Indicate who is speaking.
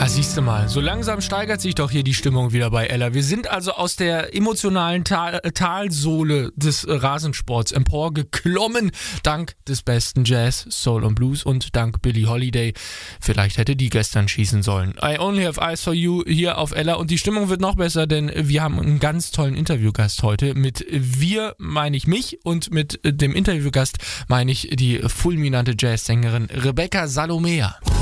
Speaker 1: Siehst du mal, so langsam steigert sich doch hier die Stimmung wieder bei Ella. Wir sind also aus der emotionalen Talsohle des Rasensports emporgeklommen, dank des besten Jazz, Soul und Blues und dank Billie Holiday. Vielleicht hätte die gestern schießen sollen. I Only Have Eyes for You hier auf Ella und die Stimmung wird noch besser, denn wir haben einen ganz tollen Interviewgast heute. Mit wir meine ich mich und mit dem Interviewgast meine ich die fulminante Jazzsängerin Rebecca Salomea.